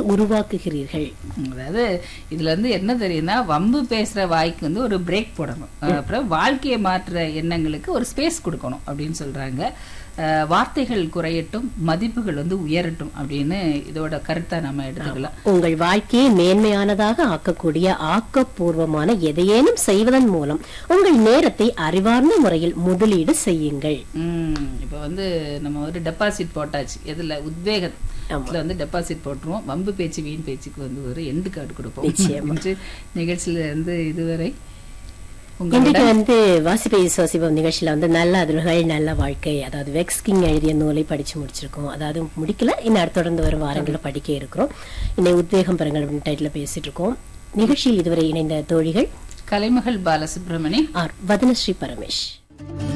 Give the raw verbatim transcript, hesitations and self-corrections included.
உருவாக்குகிறீர்கள்? அதாவது இதுல இருந்து என்ன தெரியுதுன்னா, வம்பு பேசுற வாய்க்கு வந்து ஒரு பிரேக் போடணும், அப்புறம் வாழ்க்கையை மாற்றுற எண்ணங்களுக்கு ஒரு ஸ்பேஸ் கொடுக்கணும் அப்படின்னு சொல்றாங்க. வார்த்தைகள் குறையட்டும், மதிப்புகள் வந்து உயரட்டும் அப்படின்னு இதோட கருத்தை நம்ம எடுத்துக்கலாம். உங்கள் வாழ்க்கையை மேன்மையானதாக ஆக்கக்கூடிய ஆக்கப்பூர்வமான எதையேனும் செய்வதன் மூலம் உங்கள் நேரத்தை அறிவார்ந்த முறையில் முதலீடு செய்யுங்கள். உம் இப்ப வந்து நம்ம ஒரு டெபாசிட் போட்டாச்சு, எதுல உத்வேகத்துல வந்து டெபாசிட் போட்டுருவோம். வம்பு பேச்சு வீண் பேச்சுக்கு வந்து ஒரு எண்டு கார்டு கொடுப்போம். நிகழ்ச்சியில இருந்து இதுவரை இன்றைக்கு வந்து வாசிப்பை சுவாசிப்போம் நிகழ்ச்சியில வந்து நல்ல அதிர்வுகள் நல்ல வாழ்க்கை, அதாவது வெக்ஸ்கிங் எழுதிய நூலை படிச்சு முடிச்சிருக்கோம். அதாவது முடிக்கல, இன்னும் தொடர்ந்து வரும் வாரங்களில் படிக்க இருக்கிறோம். இன்னைக்கு உத்வேகம் பெறுங்கள் அப்படின்னு டைட்டில் பேசிட்டு இருக்கோம். நிகழ்ச்சியில் இதுவரை இணைந்த தோழிகள் கலைமகள் பாலசுப்ரமணி, ஆர் வதனஸ்ரீ பரமேஷ்.